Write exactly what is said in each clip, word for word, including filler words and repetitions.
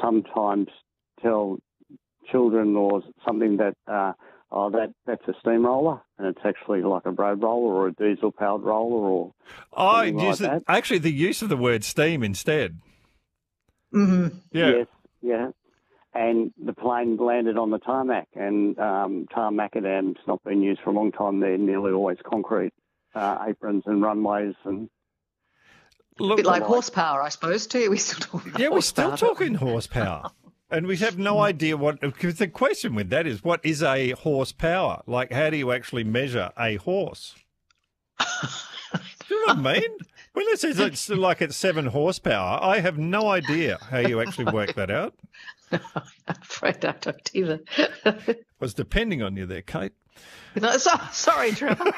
sometimes tell children or something that, uh, oh, that that's a steamroller, and it's actually like a road roller or a diesel-powered roller or I something use like it, that. actually the use of the word steam instead. Mm-hmm. Yeah. Yes, yeah. And the plane landed on the tarmac, and um, tarmac macadam's not been used for a long time. They're nearly always concrete uh, aprons and runways and. A bit like horsepower, I suppose, too. We still talk about Yeah, we're still horsepower. talking horsepower. And we have no idea what, because the question with that is, what is a horsepower? Like, how do you actually measure a horse? Do you know what I mean? When it says it's like it's seven horsepower, I have no idea how you actually work that out. I'm afraid I don't either. Was depending on you there, Kate. No, so, sorry, Trevor.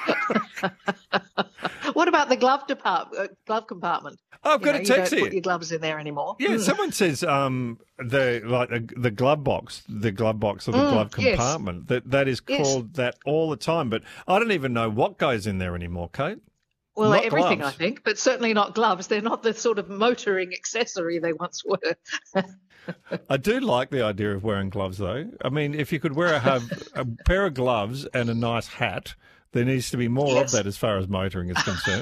What about the glove depart- uh, glove compartment? Oh, I've got you a know, text you don't here. put your gloves in there anymore. Yeah, Mm. someone says um, the like the, the glove box, the glove box or the Mm, glove yes. compartment. That that is Yes. called that all the time. But I don't even know what goes in there anymore, Kate. Well, Not everything, gloves. I think, but certainly not gloves. They're not the sort of motoring accessory they once were. I do like the idea of wearing gloves, though. I mean, if you could wear a, have a pair of gloves and a nice hat, there needs to be more Yes. of that as far as motoring is concerned.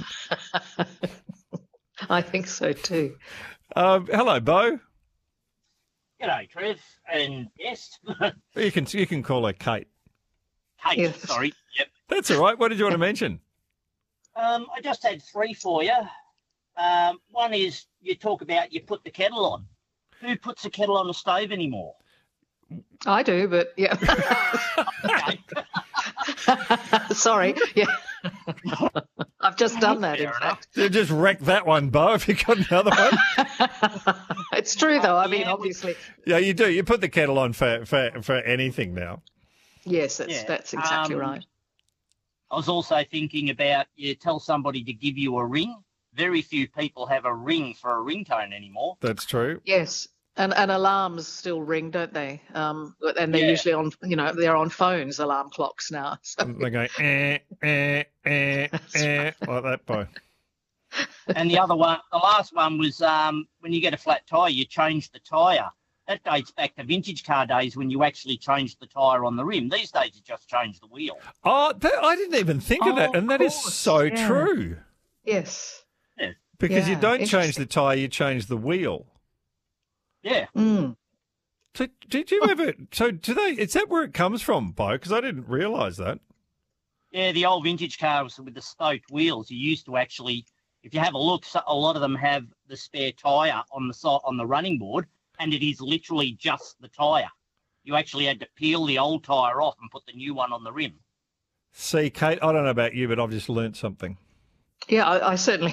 I think so too. Um, hello, Bo. G'day, Trev, and yes, You can you can call her Kate. Kate. Yes. Sorry. Yep. That's all right. What did you want to mention? Um, I just had three for you. Um, one is you talk about you put the kettle on. Who puts a kettle on the stove anymore? I do, but yeah. Okay. Sorry. Yeah. I've just done that, in Fair enough. fact. You just wrecked that one, Bo. If you got another one, It's true, though. I mean, Yeah, we- obviously. yeah, you do. You put the kettle on for for, for anything now. Yes, that's, Yeah, that's exactly um, right. I was also thinking about you tell somebody to give you a ring. Very few people have a ring for a ringtone anymore. That's true. Yes. And, and alarms still ring, don't they? Um, and they're Yeah. usually on, you know, they're on phones, alarm clocks now. So, And they go eh eh eh eh like that, Bo. And the other one, the last one was um, when you get a flat tyre, you change the tyre. That dates back to vintage car days when you actually changed the tyre on the rim. These days you just change the wheel. Oh, that, I didn't even think of Oh, that, and that is course, so yeah. true. yes. Because you Yeah, don't change interesting. the tyre, you change the wheel. Yeah. Mm. So, did you ever? So, do they? Is that where it comes from, Bo? Because I didn't realise that. Yeah, the old vintage cars with the stoked wheels, you used to actually, if you have a look, so- a lot of them have the spare tyre on the side, on the running board, and it is literally just the tyre. You actually had to peel the old tyre off and put the new one on the rim. See, Kate, I don't know about you, but I've just learnt something. Yeah, I, I certainly.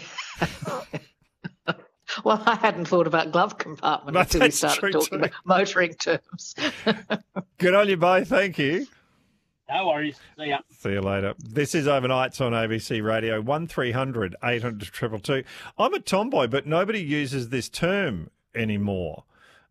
Well, I hadn't thought about glove compartment No, until we that's started true talking too. about motoring terms. Good on you, Bo. Thank you. No worries. See ya. See you later. This is Overnights on A B C Radio, one three hundred eight hundred two two two. I'm a tomboy, but nobody uses this term anymore.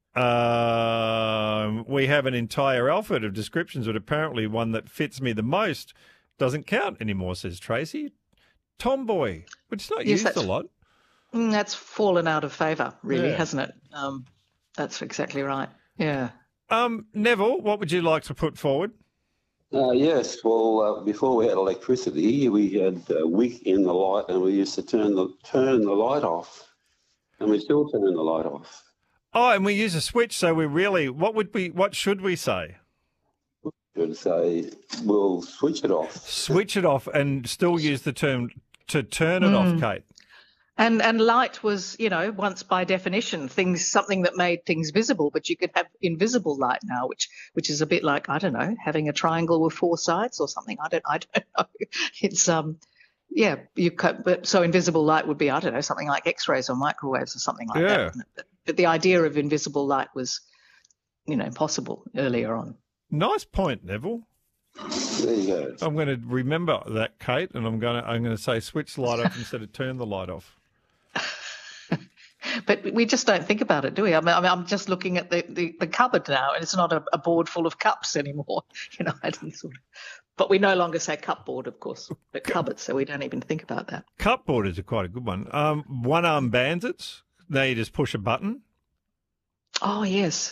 Um, we have an entire alphabet of descriptions, but apparently one that fits me the most doesn't count anymore, says Tracy. Tomboy, which is not Yes, used a that's- lot. Mm, That's fallen out of favour, really, Yeah. hasn't it? Um, that's exactly right. Yeah. Um, Neville, what would you like to put forward? Uh, yes, well, uh, before we had electricity, we had a wick in the light, and we used to turn the turn the light off, and we still turn the light off. Oh, and we use a switch, so we really, what would we, what should we say? Should say we'll switch it off. Switch it off and still use the term to turn it off, Kate. And and light was, you know, once by definition, things something that made things visible, but you could have invisible light now, which which is a bit like, I don't know, having a triangle with four sides or something. I don't I don't know. It's um yeah, you could, but so invisible light would be, I don't know, something like X-rays or microwaves or something like Yeah. that. Wouldn't it? But the idea of invisible light was, you know, possible earlier on. Nice point, Neville. There you go. I'm going to remember that, Kate, and I'm going to I'm going to say switch the light off instead of turn the light off. But we just don't think about it, do we? I mean, I mean, I'm just looking at the, the, the cupboard now, and it's not a, a board full of cups anymore. You know, I didn't sort of. But we no longer say cupboard, of course, but cupboard, so we don't even think about that. Cupboard is a quite a good one. Um, one arm bandits. Now you just push a button. Oh yes,